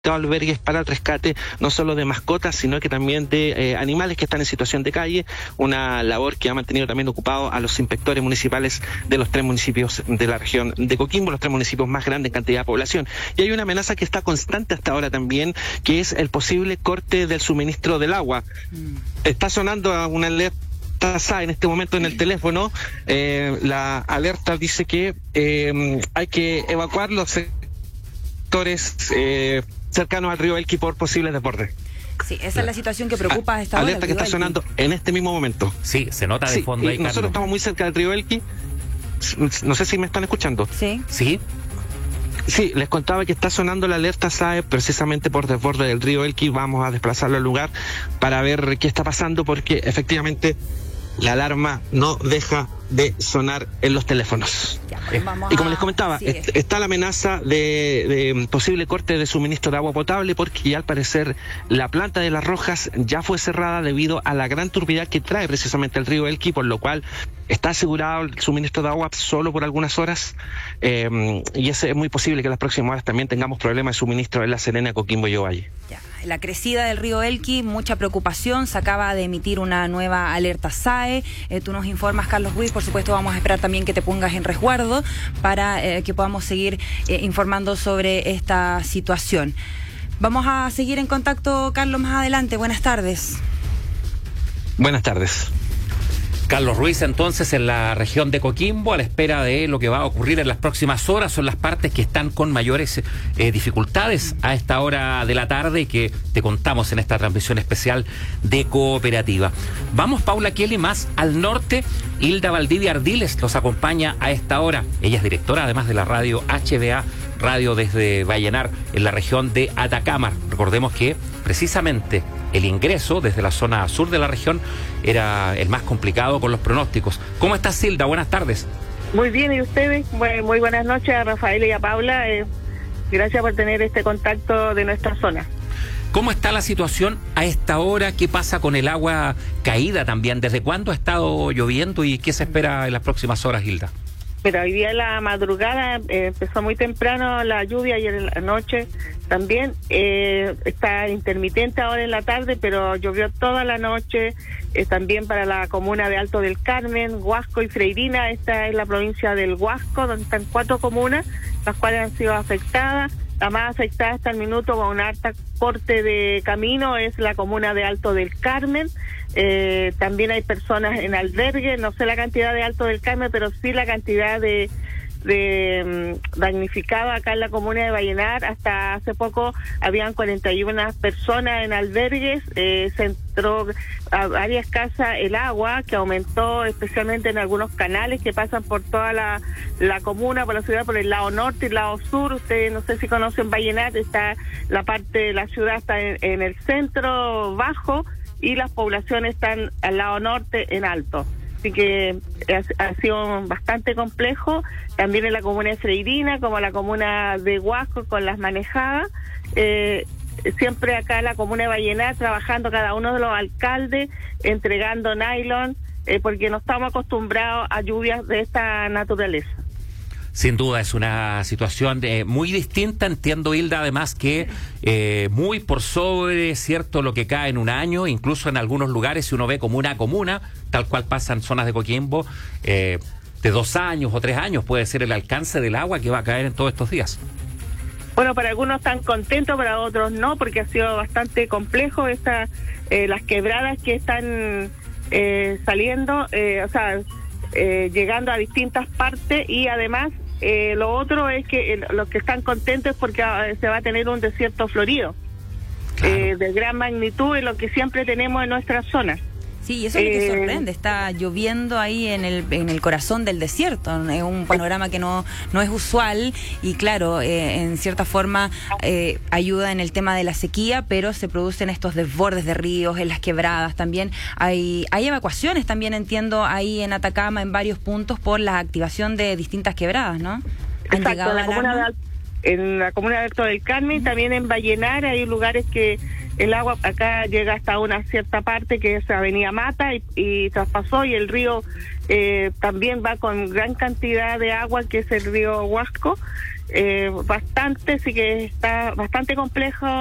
albergues para el rescate no solo de mascotas, sino que también de animales que están en situación de calle, una labor que ha mantenido también ocupado a los inspectores municipales de los 3 municipios de la región de Coquimbo, los 3 municipios más grandes en cantidad de población. Y hay una amenaza que está constante hasta ahora también, que es el posible corte del suministro del agua. Está sonando una alerta SAE en este momento en el teléfono. La alerta dice que hay que evacuar los sectores cercanos al río Elqui por posibles desbordes. Sí, esa es la situación que preocupa a esta hora. Alerta que está sonando en este mismo momento. Sí, se nota de fondo ahí, nosotros estamos muy cerca del río Elqui. No sé si me están escuchando. Sí. Sí. Sí, les contaba que está sonando la alerta SAE precisamente por desborde del río Elqui. Vamos a desplazarlo al lugar para ver qué está pasando, porque efectivamente la alarma no deja de sonar en los teléfonos. Y como les comentaba, está la amenaza de posible corte de suministro de agua potable, porque ya al parecer la planta de Las Rojas ya fue cerrada debido a la gran turbidez que trae precisamente el río Elqui, por lo cual está asegurado el suministro de agua solo por algunas horas, y es muy posible que en las próximas horas también tengamos problemas de suministro en La Serena, Coquimbo y Ovalle. La crecida del río Elqui, mucha preocupación, se acaba de emitir una nueva alerta SAE. Tú nos informas, Carlos Ruiz, por supuesto vamos a esperar también que te pongas en resguardo para que podamos seguir informando sobre esta situación. Vamos a seguir en contacto, Carlos, más adelante. Buenas tardes. Buenas tardes. Carlos Ruiz, entonces, en la región de Coquimbo, a la espera de lo que va a ocurrir en las próximas horas. Son las partes que están con mayores dificultades a esta hora de la tarde y que te contamos en esta transmisión especial de Cooperativa. Vamos, Paula Kelly, más al norte. Hilda Valdivia Ardiles nos acompaña a esta hora. Ella es directora, además, de la radio HBA Radio desde Vallenar, en la región de Atacama. Recordemos que precisamente el ingreso desde la zona sur de la región era el más complicado con los pronósticos. ¿Cómo estás, Hilda? Buenas tardes. Muy bien, ¿y ustedes? Muy buenas noches a Rafael y a Paula. Gracias por tener este contacto de nuestra zona. ¿Cómo está la situación a esta hora? ¿Qué pasa con el agua caída también? ¿Desde cuándo ha estado lloviendo y qué se espera en las próximas horas, Hilda? Pero hoy día en la madrugada empezó muy temprano la lluvia, ayer en la noche también. Está intermitente ahora en la tarde, pero llovió toda la noche. También para la comuna de Alto del Carmen, Huasco y Freirina. Esta es la provincia del Huasco, donde están 4 comunas, las cuales han sido afectadas. La más afectada hasta el minuto con un alta corte de camino es la comuna de Alto del Carmen. También hay personas en albergue, no sé la cantidad de Alto del Carmen, pero sí la cantidad de damnificados acá en la comuna de Vallenar. Hasta hace poco habían 41 personas en albergues. Se entró a varias casas el agua, que aumentó especialmente en algunos canales que pasan por toda la comuna, por la ciudad, por el lado norte y el lado sur. Ustedes no sé si conocen Vallenar, está la parte de la ciudad está en el centro bajo y las poblaciones están al lado norte en alto. Así que ha sido bastante complejo, también en la comuna de Freirina, como la comuna de Huasco, con las manejadas. Siempre acá en la comuna de Vallenar, trabajando cada uno de los alcaldes, entregando nylon, porque no estamos acostumbrados a lluvias de esta naturaleza. Sin duda es una situación muy distinta. Entiendo, Hilda, además que muy por sobre, cierto, lo que cae en un año, incluso en algunos lugares, si uno ve como una comuna, tal cual pasa en zonas de Coquimbo, de 2 años o 3 años puede ser el alcance del agua que va a caer en todos estos días. Bueno, para algunos están contentos, para otros no, porque ha sido bastante complejo las quebradas que están saliendo, llegando a distintas partes. Y además lo otro es que los que están contentos es porque se va a tener un desierto florido, claro, de gran magnitud, en lo que siempre tenemos en nuestra zona. Sí, y eso es lo que sorprende, está lloviendo ahí en el corazón del desierto, es un panorama que no es usual y claro, en cierta forma ayuda en el tema de la sequía, pero se producen estos desbordes de ríos, en las quebradas también, hay evacuaciones también, entiendo, ahí en Atacama en varios puntos por la activación de distintas quebradas, ¿no? Exacto, en la comuna de Alto del Carmen, también en Vallenar hay lugares que el agua acá llega hasta una cierta parte que es Avenida Mata y traspasó, y el río también va con gran cantidad de agua, que es el río Huasco. bastante, sí que está bastante complejo